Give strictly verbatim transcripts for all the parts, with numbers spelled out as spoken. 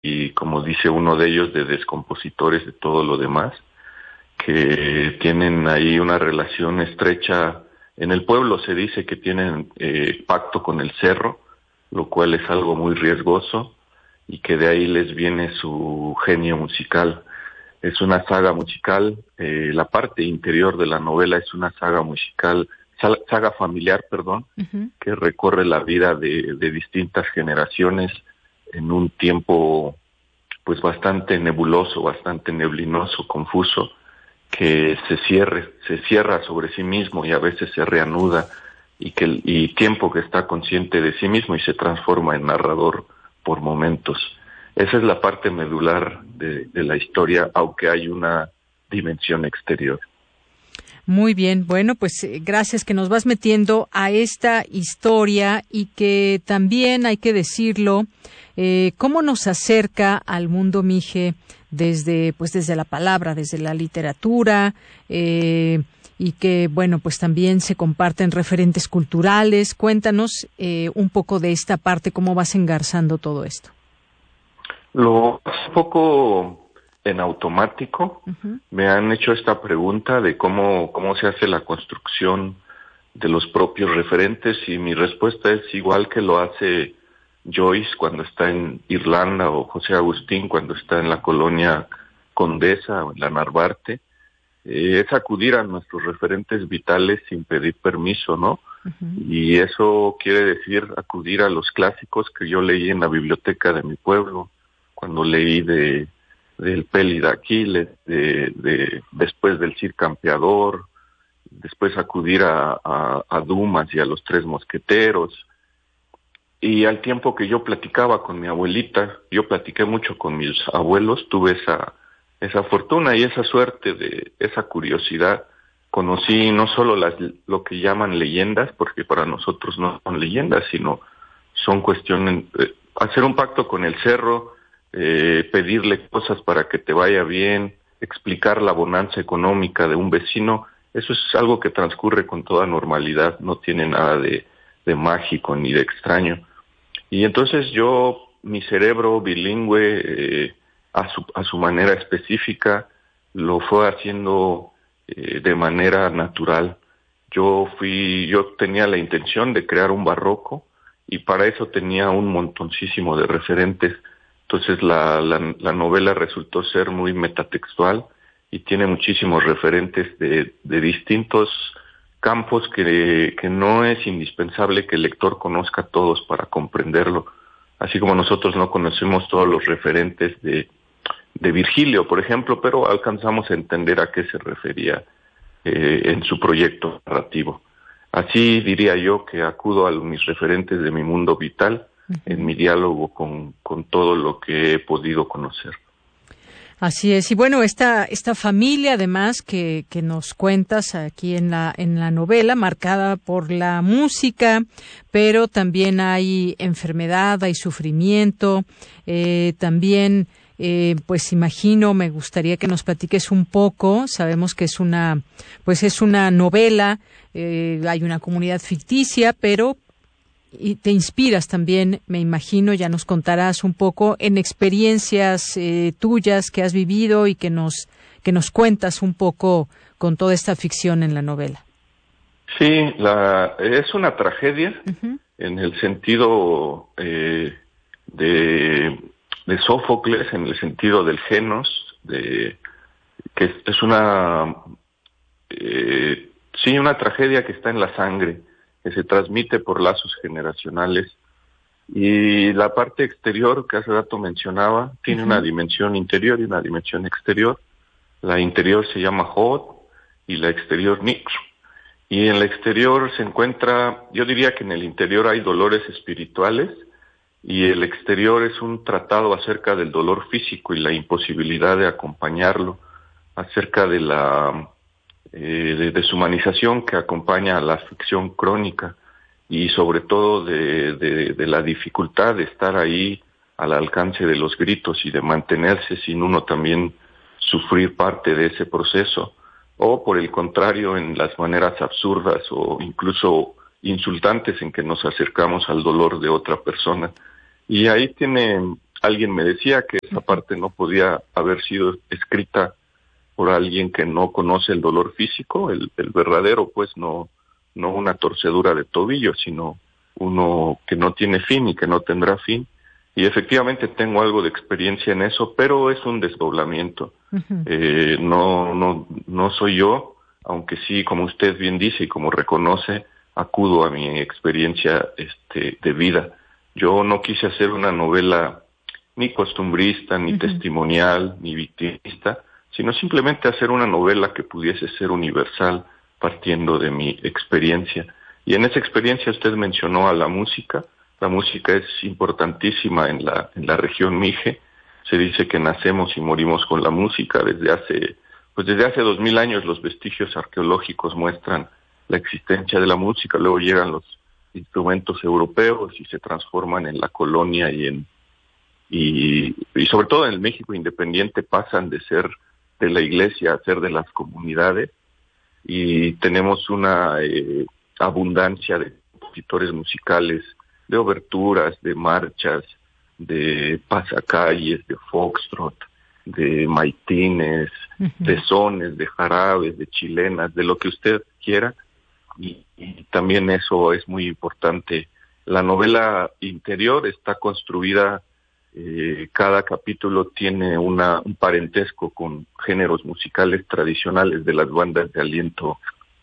y como dice uno de ellos, de descompositores de todo lo demás, que tienen ahí una relación estrecha. En el pueblo se dice que tienen eh, pacto con el cerro, lo cual es algo muy riesgoso, y que de ahí les viene su genio musical. Es una saga musical, eh, la parte interior de la novela es una saga musical, saga familiar, perdón, uh-huh. que recorre la vida de, de distintas generaciones en un tiempo pues bastante nebuloso, bastante neblinoso, confuso, que se cierre, se cierra sobre sí mismo y a veces se reanuda, y que y tiempo que está consciente de sí mismo y se transforma en narrador por momentos. Esa es la parte medular de, de la historia, aunque hay una dimensión exterior. Muy bien, bueno, pues eh, gracias que nos vas metiendo a esta historia y que también hay que decirlo, eh, cómo nos acerca al mundo Mije desde, pues desde la palabra, desde la literatura, eh, y que, bueno, pues también se comparten referentes culturales. Cuéntanos eh, un poco de esta parte, cómo vas engarzando todo esto. Lo hace un poco en automático. Uh-huh. Me han hecho esta pregunta de cómo, cómo se hace la construcción de los propios referentes, y mi respuesta es igual que lo hace Joyce cuando está en Irlanda, o José Agustín cuando está en la colonia Condesa o en la Narvarte. Eh, es acudir a nuestros referentes vitales sin pedir permiso, ¿no? Uh-huh. Y eso quiere decir acudir a los clásicos que yo leí en la biblioteca de mi pueblo, cuando leí de del Peli de Aquiles, de, de, después del Cid Campeador, después acudir a, a, a Dumas y a los Tres Mosqueteros. Y al tiempo que yo platicaba con mi abuelita, yo platiqué mucho con mis abuelos, tuve esa esa fortuna y esa suerte, de esa curiosidad. Conocí no solo las lo que llaman leyendas, porque para nosotros no son leyendas, sino son cuestiones, eh, hacer un pacto con el cerro, eh, pedirle cosas para que te vaya bien, explicar la bonanza económica de un vecino. Eso es algo que transcurre con toda normalidad, no tiene nada de, de mágico ni de extraño. Y entonces yo, mi cerebro bilingüe, eh, a su, a su manera específica, lo fue haciendo eh, de manera natural. Yo fui, yo tenía la intención de crear un barroco, y para eso tenía un montoncísimo de referentes. Entonces la, la, la novela resultó ser muy metatextual y tiene muchísimos referentes de, de distintos campos que, que no es indispensable que el lector conozca todos para comprenderlo. Así como nosotros no conocemos todos los referentes de, de Virgilio, por ejemplo, pero alcanzamos a entender a qué se refería eh, en su proyecto narrativo. Así diría yo que acudo a mis referentes de mi mundo vital, uh-huh. en mi diálogo con, con todo lo que he podido conocer. Así es, y bueno, esta esta familia además que que nos cuentas aquí en la en la novela, marcada por la música, pero también hay enfermedad, hay sufrimiento, eh, también eh, pues imagino, me gustaría que nos platiques un poco. Sabemos que es una pues es una novela, eh, hay una comunidad ficticia, pero y te inspiras también, me imagino, ya nos contarás un poco en experiencias eh, tuyas que has vivido y que nos que nos cuentas un poco con toda esta ficción en la novela. Sí, la es una tragedia uh-huh. en el sentido eh, de, de Sófocles, en el sentido del genos, de que es, es una eh, sí una tragedia que está en la sangre, que se transmite por lazos generacionales, y la parte exterior que hace rato mencionaba tiene uh-huh. una dimensión interior y una dimensión exterior. La interior se llama Hod y la exterior Nix, y en la exterior se encuentra, yo diría que en el interior hay dolores espirituales, y el exterior es un tratado acerca del dolor físico y la imposibilidad de acompañarlo, acerca de la Eh, de deshumanización que acompaña a la aflicción crónica, y sobre todo de, de, de la dificultad de estar ahí al alcance de los gritos y de mantenerse sin uno también sufrir parte de ese proceso, o por el contrario en las maneras absurdas o incluso insultantes en que nos acercamos al dolor de otra persona. Y ahí tiene alguien me decía que esa parte no podía haber sido escrita por alguien que no conoce el dolor físico, el, el verdadero, pues no, no una torcedura de tobillo, sino uno que no tiene fin y que no tendrá fin. Y efectivamente tengo algo de experiencia en eso, pero es un desdoblamiento. Uh-huh. Eh, no, no, no soy yo, aunque sí, como usted bien dice y como reconoce, acudo a mi experiencia este, de vida. Yo no quise hacer una novela ni costumbrista, ni uh-huh. testimonial, ni victimista, sino simplemente hacer una novela que pudiese ser universal partiendo de mi experiencia. Y en esa experiencia usted mencionó a la música. La música es importantísima en la en la región Mije. Se dice que nacemos y morimos con la música. Desde hace pues desde hace dos mil años los vestigios arqueológicos muestran la existencia de la música. Luego llegan los instrumentos europeos y se transforman en la colonia y en y y sobre todo en el México independiente pasan de ser de la iglesia a ser de las comunidades, y tenemos una eh, abundancia de compositores musicales, de oberturas, de marchas, de pasacalles, de foxtrot, de maitines, uh-huh. de sones, de jarabes, de chilenas, de lo que usted quiera, y, y también eso es muy importante. La novela interior está construida, eh, cada capítulo tiene una un parentesco con géneros musicales tradicionales de las bandas de aliento,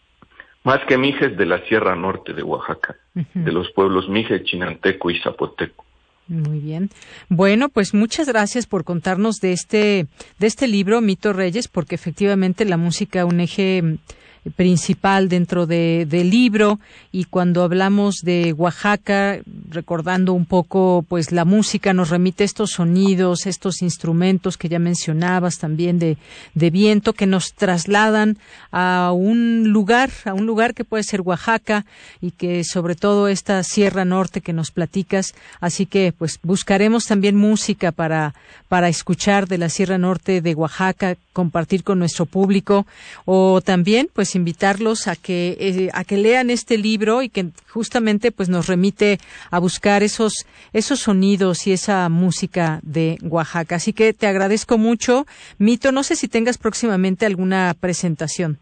más que mijes, de la Sierra Norte de Oaxaca, uh-huh. de los pueblos mije, chinanteco y zapoteco. Muy bien. Bueno, pues muchas gracias por contarnos de este de este libro, Mito Reyes, porque efectivamente la música un eje principal dentro de, del libro, y cuando hablamos de Oaxaca, recordando un poco pues la música, nos remite estos sonidos, estos instrumentos que ya mencionabas también de, de viento, que nos trasladan a un lugar, a un lugar que puede ser Oaxaca, y que sobre todo esta Sierra Norte que nos platicas. Así que pues buscaremos también música para, para escuchar de la Sierra Norte de Oaxaca, compartir con nuestro público, o también pues invitarlos a que eh, a que lean este libro, y que justamente pues nos remite a buscar esos esos sonidos y esa música de Oaxaca. Así que te agradezco mucho, Mito. No sé si tengas próximamente alguna presentación.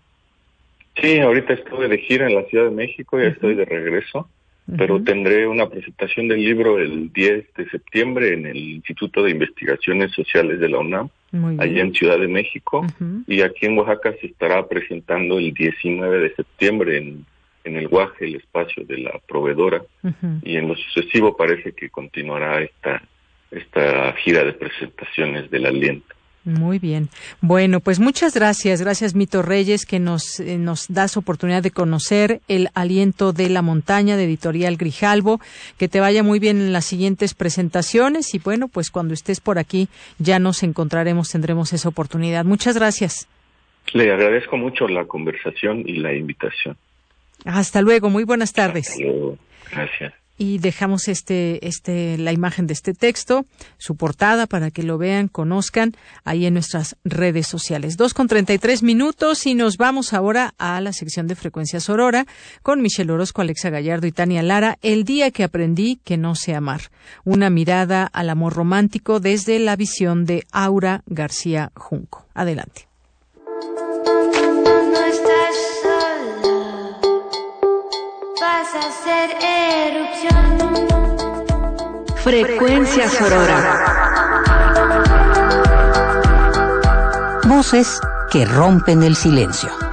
Sí, ahorita estuve de gira en la Ciudad de México, ya uh-huh. estoy de regreso, uh-huh. pero tendré una presentación del libro el diez de septiembre en el Instituto de Investigaciones Sociales de la UNAM, allá en Ciudad de México, uh-huh. y aquí en Oaxaca se estará presentando el diecinueve de septiembre en, en el Guaje, el espacio de la proveedora, uh-huh. y en lo sucesivo parece que continuará esta, esta gira de presentaciones del aliento. Muy bien. Bueno, pues muchas gracias. Gracias, Mito Reyes, que nos eh, nos das oportunidad de conocer El aliento de la montaña, de Editorial Grijalbo. Que te vaya muy bien en las siguientes presentaciones, y bueno, pues cuando estés por aquí ya nos encontraremos, tendremos esa oportunidad. Muchas gracias. Le agradezco mucho la conversación y la invitación. Hasta luego. Muy buenas tardes. Hasta luego. Gracias. Y dejamos este, este, la imagen de este texto, su portada, para que lo vean, conozcan, ahí en nuestras redes sociales. Dos con treinta y tres minutos, y nos vamos ahora a la sección de Frecuencias Aurora con Michelle Orozco, Alexa Gallardo y Tania Lara. El día que aprendí que no sé amar. Una mirada al amor romántico desde la visión de Aura García Junco. Adelante. No estás sola, vas a hacer erupción. Frecuencias Aurora. Voces que rompen el silencio.